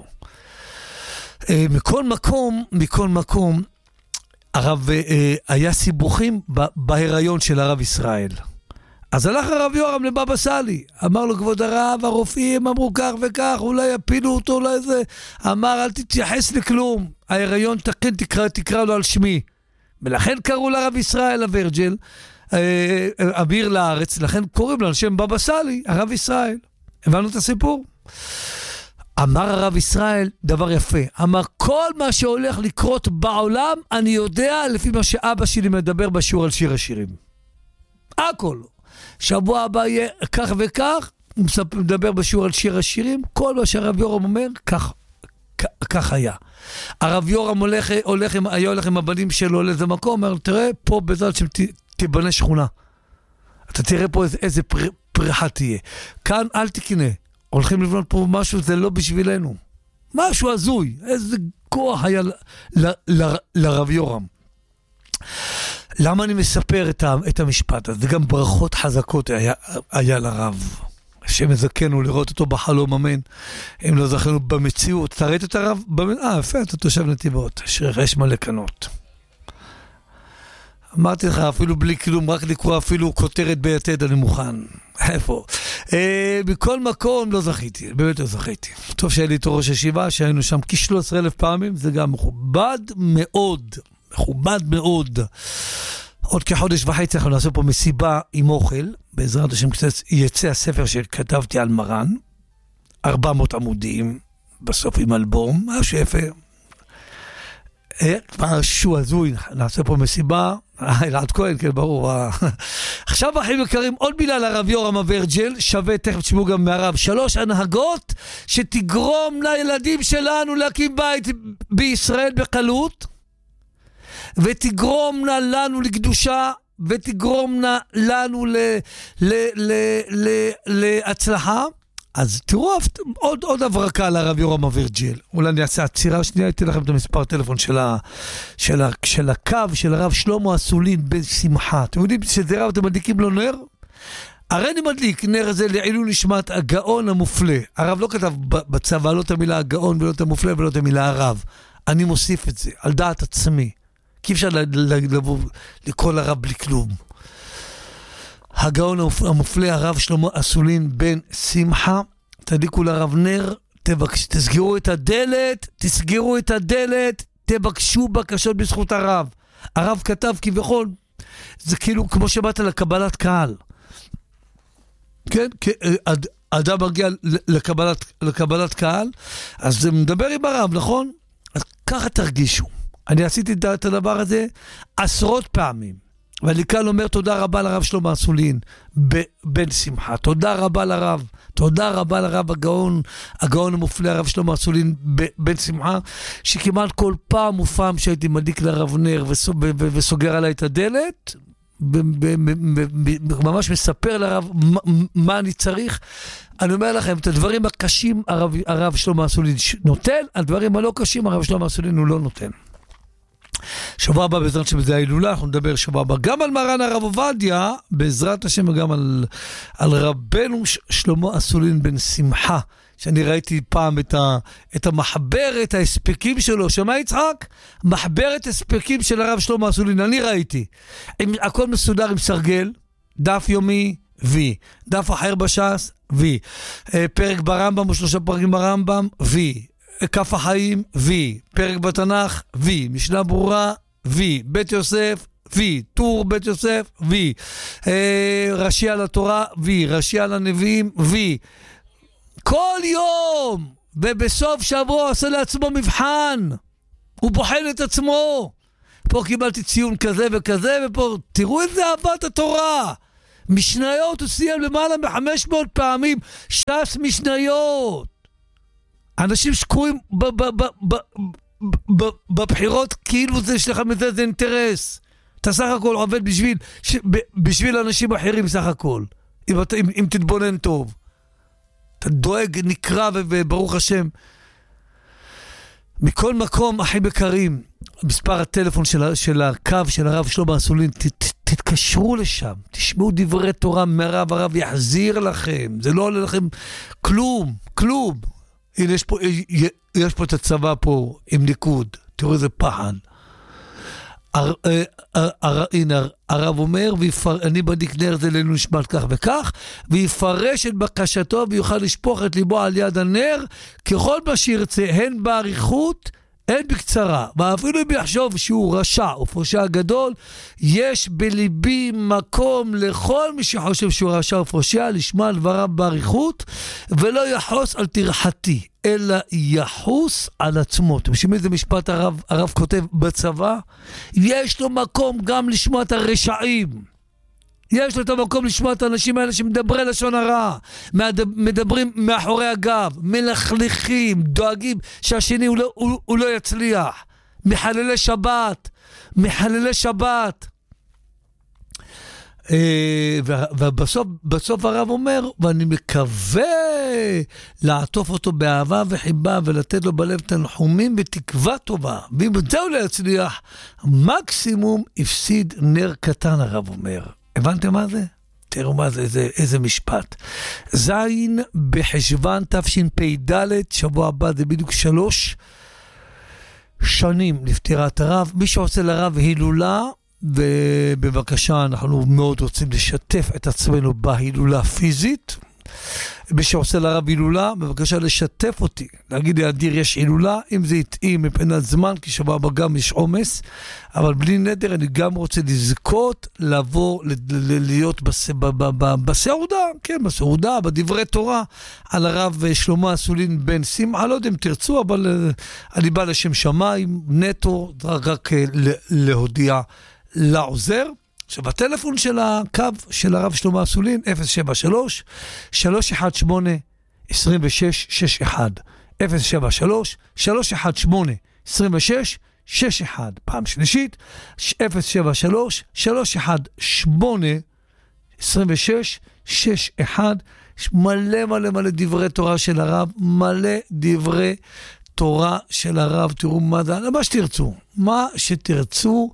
מכל מקום, מכל מקום, הרב, היה סיבוכים בהיריון של הרב ישראל. אז הלך הרב יורם לבבא סאלי, אמר לו כבוד הרב, הרופאים אמרו כך וכך, אולי יפילו אותו, אולי זה, אמר אל תתייחס לכלום, ההיריון תקן תקרא, תקרא לו על שמי, ולכן קראו לרב ישראל אברג'ל, אביר לארץ, לכן קוראים לו על שם בבא סאלי, הרב ישראל, הבנו את הסיפור? אמר הרב ישראל דבר יפה, אמר כל מה שהולך לקרות בעולם, אני יודע לפי מה שאבא שלי מדבר בשיעור על שיר השירים, הכל. שבוע הבא יהיה כך וכך, הוא מדבר בשיעור על שיר השירים, כל מה שהרב יורם אומר, כך, כך היה. הרב יורם הולך, הולך, היה הולך עם הבנים שלו לאיזה מקום, אומר, תראה, פה בעזרת שם תיבנה שכונה. אתה תראה פה איזה, איזה פר, פריחה תהיה. כאן אל תקנה, הולכים לבנות פה משהו, זה לא בשבילנו. משהו הזוי, איזה כוח היה ל, ל, ל, לרב יורם. למה אני מספר את, ה, את המשפט הזה? זה גם ברכות חזקות היה, היה לרב. שמזכנו לראות אותו בחלום, אמן. אם לא זכינו במציאות. אתה ראית את הרב? אה, יפה, אתה תושב נתיבות. יש מלא קנות. אמרתי לך, אפילו בלי כלום, רק לקרוא אפילו כותרת ביתד, אני מוכן. איפה? אה, בכל מקום לא זכיתי, באמת לא זכיתי. טוב שהיה לי את ראש הישיבה, שהיינו שם כ-שלוש עשרה אלף פעמים, זה גם מכובד מאוד, מכובד מאוד. עוד כחודש וחצי אנחנו נעשה פה מסיבה עם אוכל, בעזרת השם קצת יצא הספר שכתבתי על מרן, ארבע מאות עמודים, בסוף עם אלבום, משהו יפה. משהו הזוי, נעשה פה מסיבה, אלעד כהן, כן, ברור. עכשיו אחים יקרים, עוד מילה לרב יורם אברג'ל, שווה, תכף תשמעו גם מהרב, שלוש הנהגות שתגרום לילדים שלנו להקים בית בישראל בקלות, ותגרום לנו לקדושה, ותגרום לנו להצלחה. אז תראו עוד, עוד הברקה על הרב יורם אברג'ל. אולי אני אעשה עצירה שנייה, הייתי לכם את המספר טלפון של, ה, של, ה, של הקו של הרב שלמה אסולין בשמחה. אתם יודעים שזה רב, אתם מדליקים לו נר? הרי אני מדליק נר הזה לעילוי נשמת הגאון המופלא. הרב לא כתב בצבא לא את המילה הגאון ולא את המופלא ולא את המילה הרב. אני מוסיף את זה על דעת עצמי. כי אפשר לבוא לכל הרב בלי כלום. הגאון המופלא הרב שלמה אסולין בן שמחה, תדליקו לרב נר, תבקש, תסגרו את הדלת, תסגרו את הדלת, תבקשו בקשות בזכות הרב. הרב כתב כביכול, זה כאילו כמו שבאת לקבלת קהל. כן? אדם מגיע לקבלת, לקבלת קהל, אז זה מדבר עם הרב, נכון? אז ככה תרגישו. אני עשיתי את הדבר הזה עשרות פעמים. ואני כאן אומר תודה רבה לרב שלמה אסולין בן שמחה, תודה רבה לרב, תודה רבה לרב הגאון, הגאון המופלא הרב שלמה אסולין בן שמחה, שכמעט כל פעם ופעם שהייתי מדליק לרב נר וסוגר עליי את הדלת, ממש מספר לרב מה אני צריך. אני אומר לכם, את הדברים הקשים הרב, הרב שלמה אסולין נותן, הדברים הלא קשים הרב שלמה אסולין הוא לא נותן. שבוע הבא בעזרת השם זה ההילולה, אנחנו נדבר שבוע הבא גם על מרן הרב עובדיה, בעזרת השם וגם על, על רבנו שלמה אסולין בן שמחה, שאני ראיתי פעם את, ה, את המחברת, ההספקים שלו, שמה יצחק? מחברת הספקים של הרב שלמה אסולין, אני ראיתי, עם, הכל מסודר עם סרגל, דף יומי, וי, דף אחר בש"ס, וי, פרק ברמב"ם או שלושה פרקים ברמב"ם, וי, כף החיים, וי, פרק בתנ"ך, וי, משנה ברורה, וי, בית יוסף, וי, טור בית יוסף, וי, אה, רש"י על התורה, וי, רש"י על הנביאים, וי, כל יום, ובסוף שבוע עושה לעצמו מבחן, הוא בוחן את עצמו, פה קיבלתי ציון כזה וכזה, ופה תראו איזה אהבת התורה, משניות הוא סיים למעלה מ-חמש מאות פעמים, ש"ס משניות, אנשים שקורים בבחירות כאילו זה שלך מזה זה אינטרס. אתה סך הכל עובד בשביל בשביל אנשים אחרים סך הכל. אם, אם, אם תתבונן טוב. אתה דואג, נקרא וברוך השם. מכל מקום, אחים יקרים, מספר הטלפון של, של הקו של הרב שלמה אסולין, ת, ת, תתקשרו לשם, תשמעו דברי תורה מהרב, הרב יחזיר לכם. זה לא עולה לכם כלום, כלום. הנה, יש פה, יש פה את הצבא פה עם ניקוד, תראו איזה פחד. הנה, הרב אומר, אני בדיק נר זה לנו נשמעת כך וכך, ויפרש את בקשתו ויוכל לשפוך את ליבו על יד הנר, ככל מה שירצה, הן בעריכות, הן בקצרה. ואפילו אם יחשוב שהוא רשע או פושע גדול, יש בליבי מקום לכל מי שחושב שהוא רשע או פושע, לשמוע דבריו בעריכות, ולא יחוס על תרחתי, אלא יחוס על עצמו. אתם שומעים איזה משפט הרב, הרב כותב בצבא? יש לו מקום גם לשמוע את הרשעים. יש לו את המקום לשמוע את האנשים האלה שמדברי לשון הרע, מדברים מאחורי הגב, מלכלכים, דואגים שהשני הוא לא, הוא, הוא לא יצליח. מחללי שבת, מחללי שבת. ובסוף בסוף הרב אומר, ואני מקווה לעטוף אותו באהבה וחיבה ולתת לו בלב תנחומים בתקווה טובה, ואם זהו לא יצליח, מקסימום הפסיד נר קטן. הרב אומר, הבנתם מה זה? תראו מה זה, איזה, איזה משפט. זין בחשבן תשפ"ד, שבוע הבא זה בדיוק שלוש שנים לפטירת הרב. מי שעושה לרב הילולה, ובבקשה, אנחנו מאוד רוצים לשתף את עצמנו בהילולה פיזית. מי שעושה לרב הילולה, בבקשה לשתף אותי, להגיד לי, אדיר, יש הילולה, אם זה יתאים מבחינת זמן, כי שבוע הבא גם יש עומס, אבל בלי נדר, אני גם רוצה לזכות, לבוא, להיות בסעודה, כן, בסעודה, בדברי תורה, על הרב שלמה אסולין בן שמחה, לא יודע אם תרצו, אבל אני בא לשם שמיים, נטו, רק להודיע לעוזר. עכשיו, הטלפון של הקו של הרב שלמה אסולין, אפס שבע שלוש שלוש אחת שמונה עשרים ושש שש אחד, אפס שבע שלוש שלוש אחת שמונה עשרים ושש שש אחד, פעם שלישית, אפס שבע שלוש שלוש אחת שמונה עשרים ושש שש אחד, מלא מלא מלא דברי תורה של הרב, מלא דברי תורה של הרב, תראו מה זה, מה שתרצו, מה שתרצו,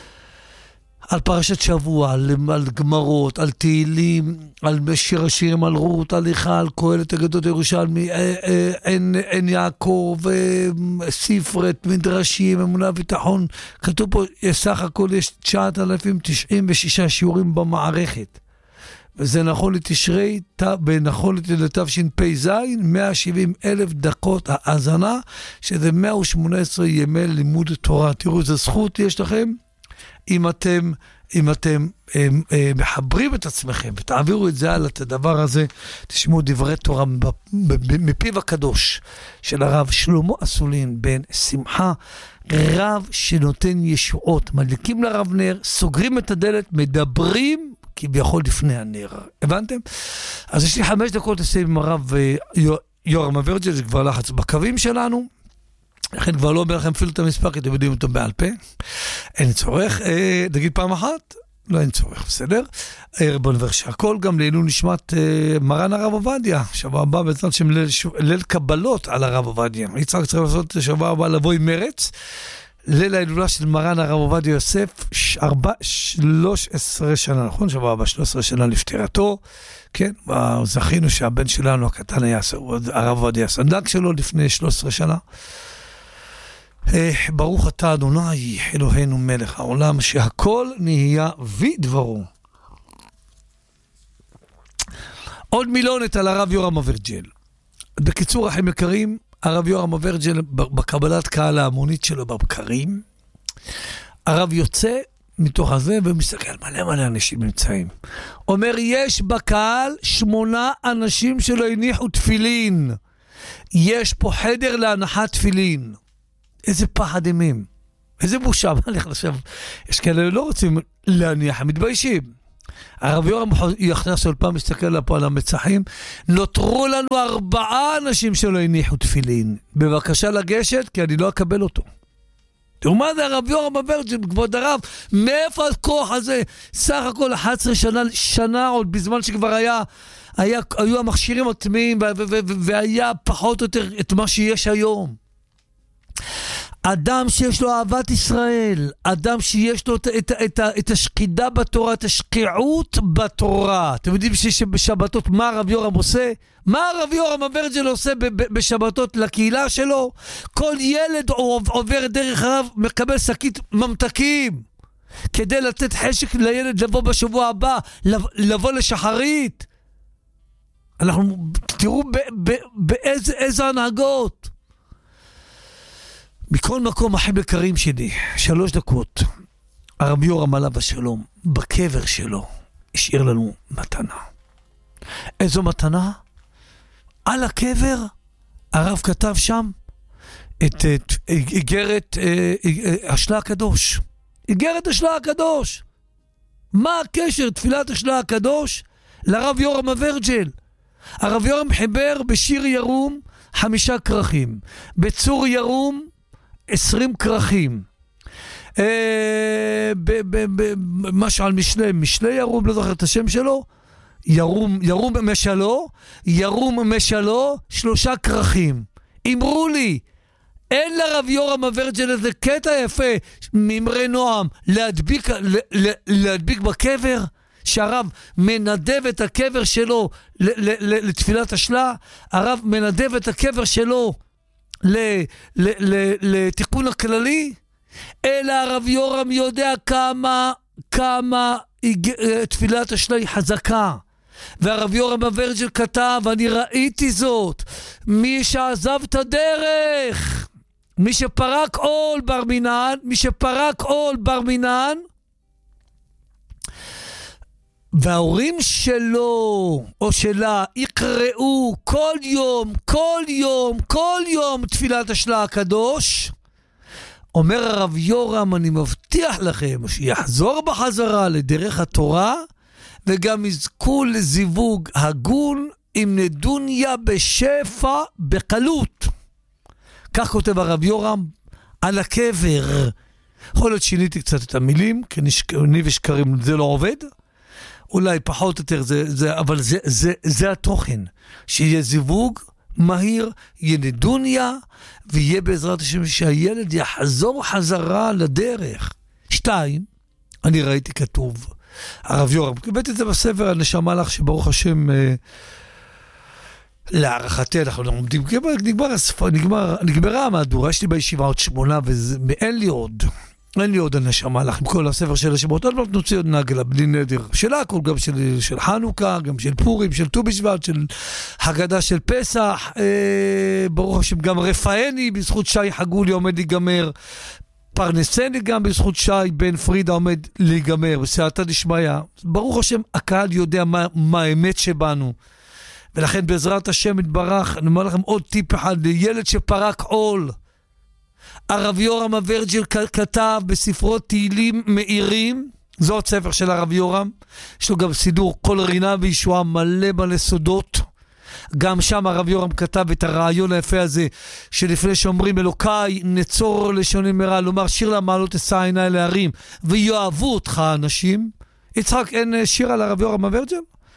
על פרשת שבוע, על, על גמרות, על תהילים, על שיר השירים, על רות, על איכה, על קהלת הגדות ירושלמי, אין, אין יעקב, ספרת, מדרשים, אמונה וביטחון. כתוב פה, סך הכל יש תשעת אלפים תשעים ושישה שיעורים במערכת. וזה נכון לתשרי, נכון לתשפ"ז, מאה ושבעים אלף דקות האזנה, שזה מאה ושמונה עשרה ימי לימוד תורה. תראו, זו זכות יש לכם. אם אתם, אם אתם הם, הם, מחברים את עצמכם ותעבירו את זה על את הדבר הזה, תשמעו דברי תורה מפיו הקדוש של הרב שלמה אסולין בן שמחה, רב שנותן ישועות, מדליקים לרב נר, סוגרים את הדלת, מדברים כביכול לפני הנר. הבנתם? אז יש לי חמש דקות לסיים עם הרב יורם אברג'ל, זה כבר לחץ בקווים שלנו. לכן כבר לא אומר לכם אפילו את המספר, כי אתם יודעים אותו בעל פה. אין צורך. אה, נגיד פעם אחת? לא, אין צורך, בסדר? בוא נבר שהכל גם לעילוי נשמת אה, מרן הרב עובדיה. שבוע הבא בעצם שם ליל, ליל קבלות על הרב עובדיה. יצחק צריך לעשות שבוע הבא לבוא עם מרץ. ליל ההילולה של מרן הרב עובדיה יוסף, שלוש עשרה שנה, נכון? שבוע הבא שלוש עשרה שנה לפטירתו. כן, זכינו שהבן שלנו הקטן היה, הרב עובדיה הסנדק שלו לפני שלוש עשרה שנה. ברוך אתה אדוני אלוהינו מלך העולם שהכל נהיה ודברו. עוד מילונת על הרב יורם אברג'ל. בקיצור, אחים יקרים, הרב יורם אברג'ל בקבלת קהל ההמונית שלו בבקרים, הרב יוצא מתוך הזה ומסתכל מלא מלא אנשים נמצאים, אומר יש בקהל שמונה אנשים שלא הניחו תפילין, יש פה חדר להנחת תפילין. איזה פחד אימים, איזה בושה, מה אני חושב? יש כאלה לא רוצים להניח, הם מתביישים. הרב יורם יכנס כל פעם, מסתכל פה על המצחים, נותרו לנו ארבעה אנשים שלא הניחו תפילין, בבקשה לגשת, כי אני לא אקבל אותו. תראו מה זה הרב יורם אברג'ל, כבוד הרב, מאיפה הכוח הזה? סך הכל אחת עשרה שנה, שנה עוד בזמן שכבר היה, היה היו המכשירים הטמאים, והיה פחות או יותר את מה שיש היום. אדם שיש לו אהבת ישראל, אדם שיש לו את, את, את, את השקידה בתורה, את השקיעות בתורה. אתם יודעים שבשבתות מה הרב יורם עושה? מה הרב יורם אברג'ל עושה ב, ב, בשבתות לקהילה שלו? כל ילד עובר דרך הרב מקבל שקית ממתקים, כדי לתת חשק לילד לבוא בשבוע הבא, לבוא לשחרית. אנחנו תראו ב, ב, באיזה איזה הנהגות. מכל מקום, אחים יקרים שלי, שלוש דקות, הרב יורם עליו השלום, בקבר שלו, השאיר לנו מתנה. איזו מתנה? על הקבר, הרב כתב שם את איגרת השלה הקדוש. איגרת השלה הקדוש. מה הקשר תפילת השלה הקדוש לרב יורם אברג'ל? הרב יורם חיבר בשיר ירום חמישה כרכים, בצור ירום עשרים כרכים, משהו על משלי, משלי ירום, לא זוכר את השם שלו, ירום, ירום משלו, ירום משלו, שלושה כרכים. אמרו לי, אין לרב יורם אברג'ל איזה קטע יפה, ממרי נועם, להדביק, להדביק בקבר, שהרב מנדב את הקבר שלו לתפילת השלה, הרב מנדב את הקבר שלו לתיקון הכללי, אלא הרב יורם יודע כמה, כמה תפילת השלה היא חזקה. והרב יורם אברג'ל כתב, אני ראיתי זאת, מי שעזב את הדרך, מי שפרק עול בר מינן, מי שפרק עול בר מינן, וההורים שלו או שלה יקראו כל יום, כל יום, כל יום תפילת השלה הקדוש, אומר הרב יורם, אני מבטיח לכם שיחזור בחזרה לדרך התורה, וגם יזכו לזיווג הגון עם נדוניה בשפע בקלות. כך כותב הרב יורם על הקבר. יכול להיות שיניתי קצת את המילים, כי אני ושקרים זה לא עובד, אולי פחות יותר, זה, זה, אבל זה, זה, זה התוכן, שיהיה זיווג מהיר, יהיה נדוניה, ויהיה בעזרת השם שהילד יחזור חזרה לדרך. שתיים, אני ראיתי כתוב, הרב יורם, קיבלתי את זה בספר הנשמה לך, שברוך השם, אה, להערכתי, אנחנו לומדים, נגמר הספר, נגמר, נגמרה המהדורה, יש לי בישיבה עוד שמונה, ואין לי עוד, אין לי עוד הנשמה לך, עם כל הספר של השמות, עוד מעט נוציא עוד נגלה, בלי נדר, של הכל, גם של, של חנוכה, גם של פורים, של ט"ו בשבט, של הגדה של פסח, אה, ברוך השם, גם רפאני, בזכות שי חגולי עומד להיגמר, פרנסני גם בזכות שי בן פרידה עומד להיגמר, בסייעתא דשמיא, ברוך השם, הקהל יודע מה, מה האמת שבנו, ולכן בעזרת השם יתברך, אני אומר לכם עוד טיפ אחד, ילד שפרק עול, הרב יורם אברג'ל כתב בספרו תהילים מאירים, זו הספר של הרב יורם, יש לו גם סידור כל רינה וישועה מלא מלא סודות, גם שם הרב יורם כתב את הרעיון היפה הזה, שלפני שאומרים אלוקיי נצור לשוני מרע, לומר שיר למעלות אשא עיני להרים, ויאהבו אותך אנשים. יצחק, אין שיר על הרב יורם אברג'ל?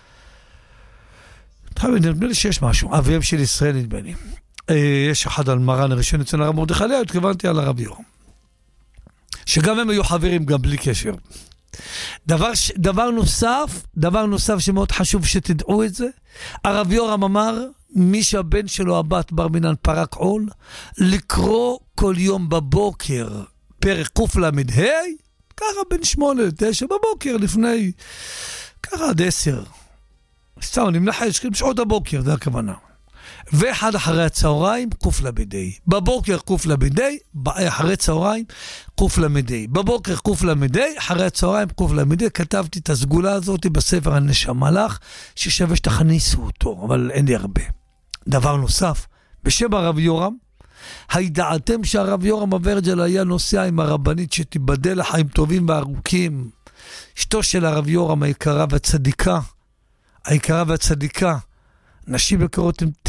נדמה לי שיש משהו, אביהם של ישראל נדמה לי. יש אחד על מרן הראשון אצל הרב מרדכי אליהו, התכוונתי על הרב יורם. שגם הם היו חברים גם בלי קשר. דבר, דבר נוסף, דבר נוסף שמאוד חשוב שתדעו את זה, הרב יורם אמר, מי שהבן שלו הבת בר מינן פרק עול, לקרוא כל יום בבוקר פרק קוף למד ה', ככה בין שמונה לתשע בבוקר לפני, ככה עד עשר. סתם, אני מנחש, שעות הבוקר, זה הכוונה. ואחד אחרי הצהריים, קוף למדי. בבוקר קוף למדי, אחרי צהריים, קוף למדי. בבוקר קוף למדי, אחרי הצהריים, קוף למדי. כתבתי את הסגולה הזאת בספר הנשמה לך, ששווה שתכניסו אותו, אבל אין לי הרבה. דבר נוסף, בשם הרב יורם, הידעתם שהרב יורם אברג'ל היה נוסע עם הרבנית שתיבדל לחיים טובים וארוכים, אשתו של הרב יורם היקרה והצדיקה, היקרה והצדיקה, נשים יקרות,